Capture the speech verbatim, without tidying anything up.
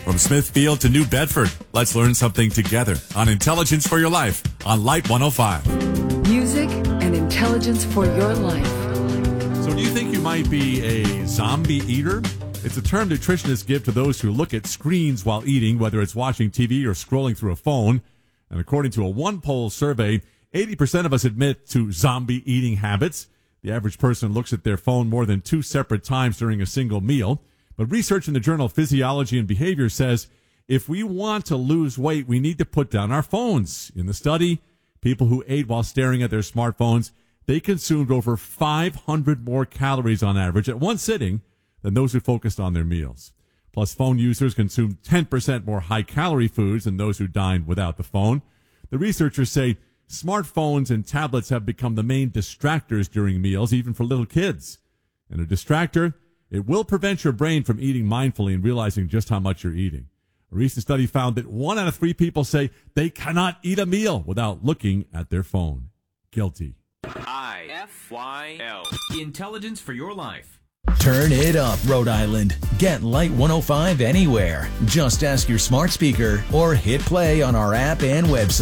From Smithfield to New Bedford, let's learn something together on Intelligence for Your Life on Light one oh five. Music and intelligence for your life. So do you think you might be a zombie eater? It's a term nutritionists give to those who look at screens while eating, whether it's watching T V or scrolling through a phone. And according to a one-poll survey, eighty percent of us admit to zombie eating habits. The average person looks at their phone more than two separate times during a single meal. But research in the journal Physiology and Behavior says if we want to lose weight, we need to put down our phones. In the study, people who ate while staring at their smartphones, they consumed over five hundred more calories on average at one sitting than those who focused on their meals. Plus, phone users consumed ten percent more high-calorie foods than those who dined without the phone. The researchers say smartphones and tablets have become the main distractors during meals, even for little kids. And a distractor, it will prevent your brain from eating mindfully and realizing just how much you're eating. A recent study found that one out of three people say they cannot eat a meal without looking at their phone. Guilty. I F Y L. Intelligence for your life. Turn it up, Rhode Island. Get Light one oh five anywhere. Just ask your smart speaker or hit play on our app and website.